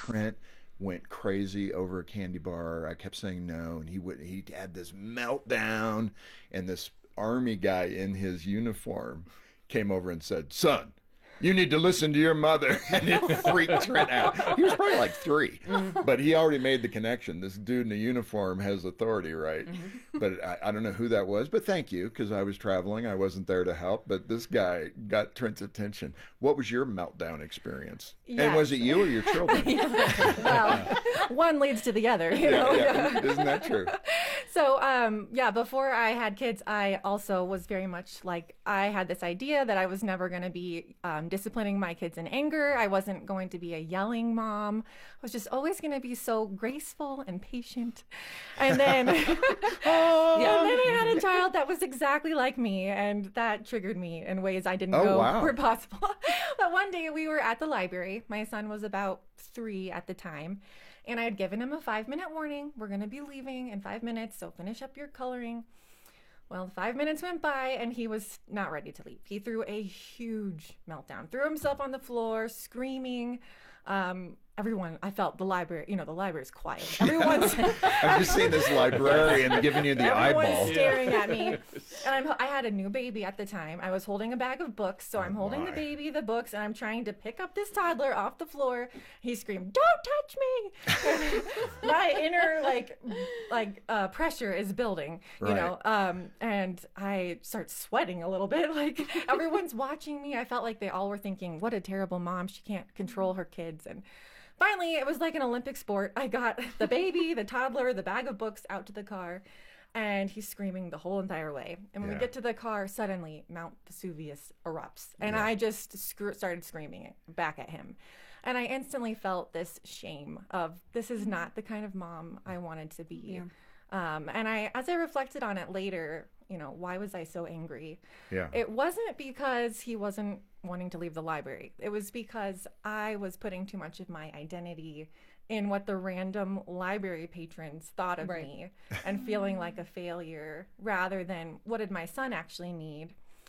Trent went crazy over a candy bar. I kept saying no, and he had this meltdown, and this army guy in his uniform came over and said, "Son, you need to listen to your mother." And it freaked Trent out. He was probably like 3, but he already made the connection. This dude in a uniform has authority, right? But I don't know who that was, but thank you, because I was traveling. I wasn't there to help, but this guy got Trent's attention. What was your meltdown experience? Yes. And was it you or your children? Well, one leads to the other, you know? Yeah. Isn't that true? So, before I had kids, I also was very much like, I had this idea that I was never going to be disciplining my kids in anger. I wasn't going to be a yelling mom. I was just always going to be so graceful and patient. And then, and then I had a child that was exactly like me, and that triggered me in ways I didn't know were possible. But one day we were at the library. My son was about 3 at the time. And I had given him a 5-minute warning. We're going to be leaving in 5 minutes, so finish up your coloring. Well, 5 minutes went by, and he was not ready to leave. He threw a huge meltdown, threw himself on the floor, screaming. Everyone, I felt the library, the library's quiet. Everyone's... I've just seen this librarian giving you the eyeball. Everyone's staring at me. And I had a new baby at the time. I was holding a bag of books, so I'm holding the baby, the books, and I'm trying to pick up this toddler off the floor. He screamed, "Don't touch me!" My inner, pressure is building, you know? And I start sweating a little bit. Like, everyone's watching me. I felt like they all were thinking, what a terrible mom. She can't control her kids. And finally, it was like an Olympic sport. I got the baby, the toddler, the bag of books out to the car, and he's screaming the whole entire way. And when we get to the car, suddenly Mount Vesuvius erupts. And I just started screaming it back at him. And I instantly felt this shame of, this is not the kind of mom I wanted to be. And as I reflected on it later, why was I so angry? It wasn't because he wasn't wanting to leave the library. It was because I was putting too much of my identity in what the random library patrons thought of me, and feeling like a failure, rather than what did my son actually need.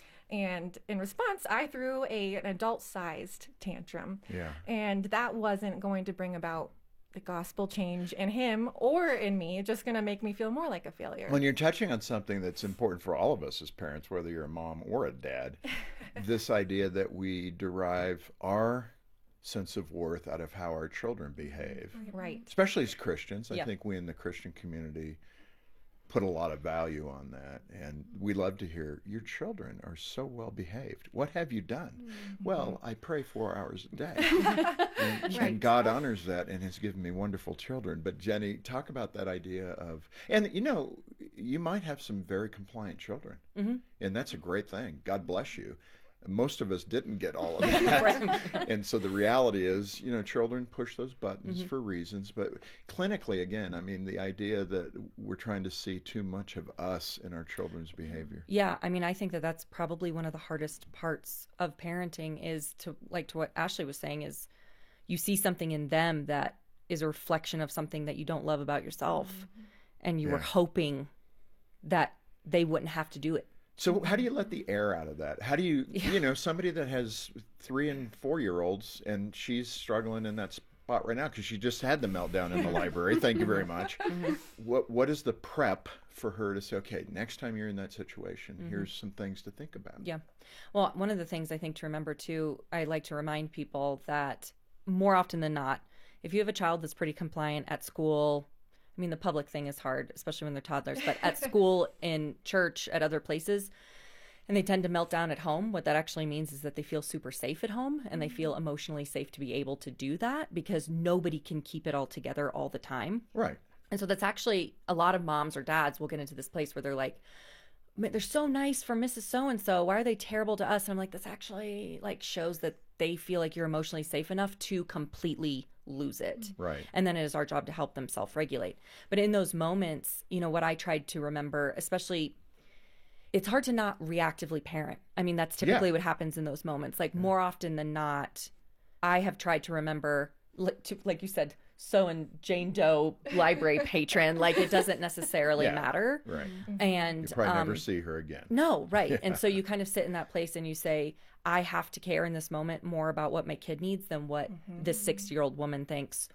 And in response, I threw an adult-sized tantrum. And that wasn't going to bring about the gospel change in him or in me. It's just going to make me feel more like a failure. When you're touching on something that's important for all of us as parents, whether you're a mom or a dad, this idea that we derive our sense of worth out of how our children behave. Right. Especially as Christians. I think we in the Christian community put a lot of value on that. And we love to hear, your children are so well behaved. What have you done? Well, I pray 4 hours a day. And God honors that and has given me wonderful children. But Jenny, talk about that idea of, and you might have some very compliant children. And that's a great thing. God bless you. Most of us didn't get all of that. And so the reality is, children push those buttons for reasons. But clinically, again, I mean, the idea that we're trying to see too much of us in our children's behavior. Yeah, I mean, I think that that's probably one of the hardest parts of parenting, is to what Ashley was saying, is you see something in them that is a reflection of something that you don't love about yourself. And you were hoping that they wouldn't have to do it. So how do you let the air out of that? How do you, somebody that has 3 and 4-year-olds and she's struggling in that spot right now because she just had the meltdown in the library. Thank you very much. What is the prep for her to say, okay, next time you're in that situation, here's some things to think about? Yeah. Well, one of the things I think to remember too, I like to remind people that more often than not, if you have a child that's pretty compliant at school, I mean, the public thing is hard, especially when they're toddlers, but at school, in church, at other places, and they tend to melt down at home, what that actually means is that they feel super safe at home, and they feel emotionally safe to be able to do that, because nobody can keep it all together all the time. Right. And so that's actually, a lot of moms or dads will get into this place where they're like, they're so nice for Mrs. So-and-so. Why are they terrible to us? And I'm like, this actually shows that they feel like you're emotionally safe enough to completely lose it. Right. And then it is our job to help them self-regulate. But in those moments, what I tried to remember, especially, it's hard to not reactively parent. I mean, that's typically what happens in those moments. More often than not, I have tried to remember, like you said, so and Jane Doe library patron, it doesn't necessarily matter. Right. And you probably never see her again. No, right. And so you kind of sit in that place and you say, I have to care in this moment more about what my kid needs than what this 60-year-old woman thinks